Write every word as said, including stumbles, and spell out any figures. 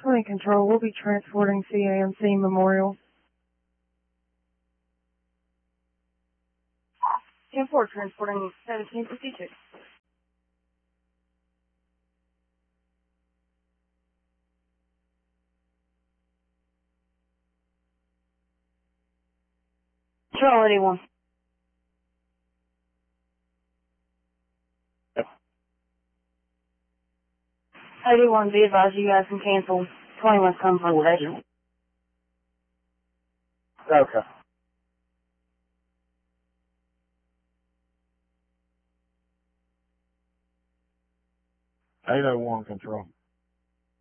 twenty Control, we'll be transporting C A M C Memorial. ten four, transporting seventeen fifty-two. Control eighty-one. eighty-one, be advised you guys can cancel. twenty-one's come forward. Okay. eight oh one Control.